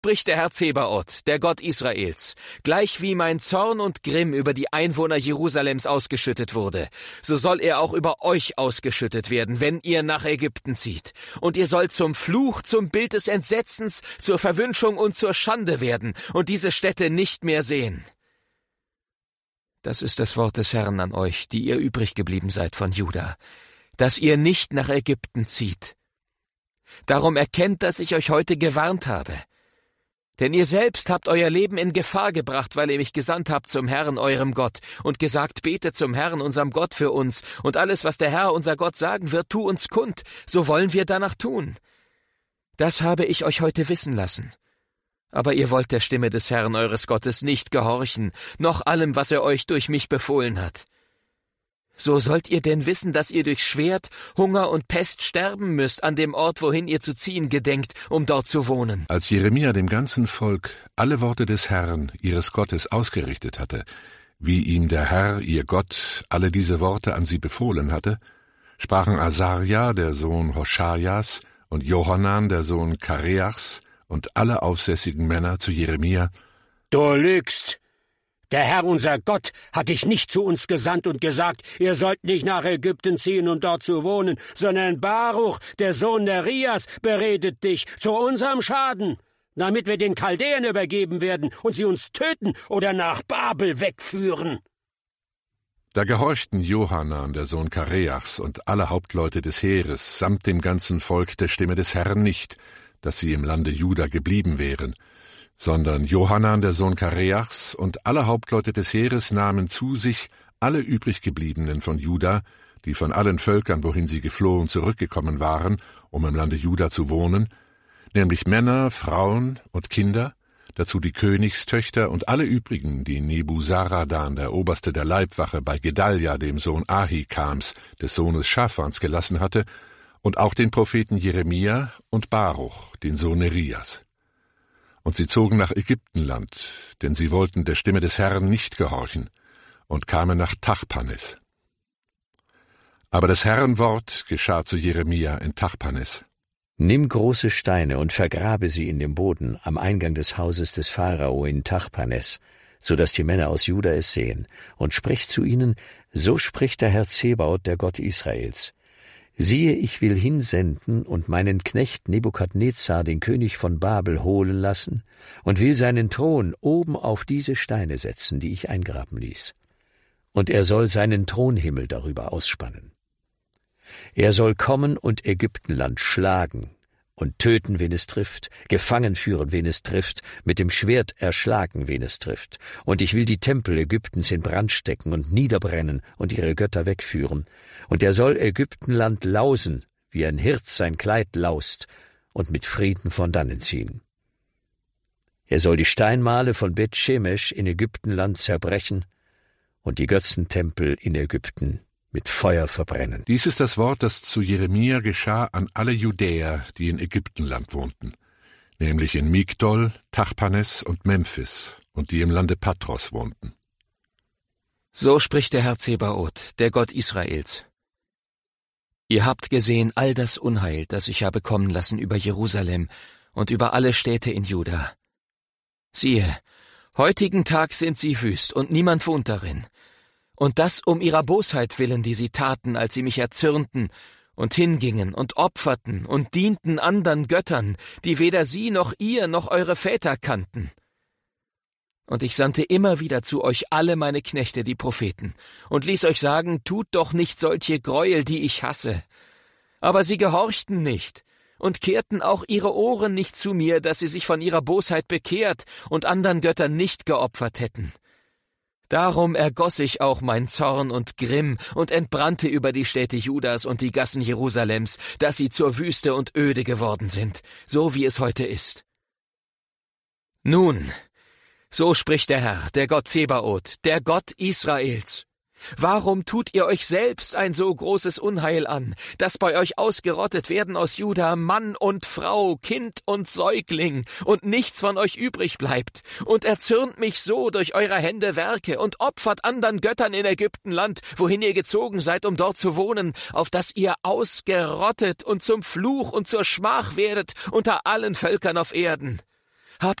spricht der Herr Zebaoth, der Gott Israels, gleich wie mein Zorn und Grimm über die Einwohner Jerusalems ausgeschüttet wurde, so soll er auch über euch ausgeschüttet werden, wenn ihr nach Ägypten zieht. Und ihr sollt zum Fluch, zum Bild des Entsetzens, zur Verwünschung und zur Schande werden und diese Städte nicht mehr sehen. Das ist das Wort des Herrn an euch, die ihr übrig geblieben seid von Juda, dass ihr nicht nach Ägypten zieht. Darum erkennt, dass ich euch heute gewarnt habe. Denn ihr selbst habt euer Leben in Gefahr gebracht, weil ihr mich gesandt habt zum Herrn, eurem Gott, und gesagt, betet zum Herrn, unserem Gott, für uns, und alles, was der Herr, unser Gott, sagen wird, tu uns kund, so wollen wir danach tun. Das habe ich euch heute wissen lassen. Aber ihr wollt der Stimme des Herrn, eures Gottes, nicht gehorchen, noch allem, was er euch durch mich befohlen hat. So sollt ihr denn wissen, dass ihr durch Schwert, Hunger und Pest sterben müsst an dem Ort, wohin ihr zu ziehen gedenkt, um dort zu wohnen. Als Jeremia dem ganzen Volk alle Worte des Herrn, ihres Gottes, ausgerichtet hatte, wie ihm der Herr, ihr Gott, alle diese Worte an sie befohlen hatte, sprachen Asaria, der Sohn Hoschajas, und Johanan, der Sohn Kareachs, und alle aufsässigen Männer zu Jeremia: Du lügst! Der Herr, unser Gott, hat dich nicht zu uns gesandt und gesagt, ihr sollt nicht nach Ägypten ziehen und dort zu wohnen, sondern Baruch, der Sohn Nerias, beredet dich zu unserem Schaden, damit wir den Chaldäern übergeben werden und sie uns töten oder nach Babel wegführen. Da gehorchten Johanan, der Sohn Kareachs, und alle Hauptleute des Heeres, samt dem ganzen Volk der Stimme des Herrn nicht, dass sie im Lande Juda geblieben wären, sondern Johanan, der Sohn Kareachs, und alle Hauptleute des Heeres nahmen zu sich alle übriggebliebenen von Juda, die von allen Völkern, wohin sie geflohen, zurückgekommen waren, um im Lande Juda zu wohnen, nämlich Männer, Frauen und Kinder, dazu die Königstöchter und alle übrigen, die Nebuzaradan, der Oberste der Leibwache, bei Gedalja, dem Sohn Ahikams, des Sohnes Schaphans, gelassen hatte, und auch den Propheten Jeremia und Baruch, den Sohn Nerias. Und sie zogen nach Ägyptenland, denn sie wollten der Stimme des Herrn nicht gehorchen, und kamen nach Tachpanes. Aber das Herrenwort geschah zu Jeremia in Tachpanes: Nimm große Steine und vergrabe sie in dem Boden am Eingang des Hauses des Pharao in Tachpanes, so dass die Männer aus Juda es sehen, und sprich zu ihnen: So spricht der Herr Zebaoth, der Gott Israels. Siehe, ich will hinsenden und meinen Knecht Nebukadnezar, den König von Babel, holen lassen und will seinen Thron oben auf diese Steine setzen, die ich eingraben ließ. Und er soll seinen Thronhimmel darüber ausspannen. Er soll kommen und Ägyptenland schlagen und töten, wen es trifft, gefangen führen, wen es trifft, mit dem Schwert erschlagen, wen es trifft. Und ich will die Tempel Ägyptens in Brand stecken und niederbrennen und ihre Götter wegführen. Und er soll Ägyptenland lausen, wie ein Hirt sein Kleid laust, und mit Frieden von dannen ziehen. Er soll die Steinmale von Bet-Shemesh in Ägyptenland zerbrechen und die Götzentempel in Ägypten mit Feuer verbrennen. Dies ist das Wort, das zu Jeremia geschah an alle Judäer, die in Ägyptenland wohnten, nämlich in Migdol, Tachpanes und Memphis, und die im Lande Patros wohnten. So spricht der Herr Zebaoth, der Gott Israels. Ihr habt gesehen all das Unheil, das ich habe kommen lassen über Jerusalem und über alle Städte in Juda. Siehe, heutigen Tag sind sie wüst und niemand wohnt darin. Und das um ihrer Bosheit willen, die sie taten, als sie mich erzürnten und hingingen und opferten und dienten andern Göttern, die weder sie noch ihr noch eure Väter kannten. Und ich sandte immer wieder zu euch alle meine Knechte, die Propheten, und ließ euch sagen, tut doch nicht solche Gräuel, die ich hasse. Aber sie gehorchten nicht und kehrten auch ihre Ohren nicht zu mir, dass sie sich von ihrer Bosheit bekehrt und andern Göttern nicht geopfert hätten. Darum ergoss ich auch mein Zorn und Grimm und entbrannte über die Städte Judas und die Gassen Jerusalems, dass sie zur Wüste und Öde geworden sind, so wie es heute ist. Nun, so spricht der Herr, der Gott Zebaoth, der Gott Israels. Warum tut ihr euch selbst ein so großes Unheil an, dass bei euch ausgerottet werden aus Juda Mann und Frau, Kind und Säugling, und nichts von euch übrig bleibt, und erzürnt mich so durch eurer Hände Werke und opfert andern Göttern in Ägyptenland, wohin ihr gezogen seid, um dort zu wohnen, auf dass ihr ausgerottet und zum Fluch und zur Schmach werdet unter allen Völkern auf Erden?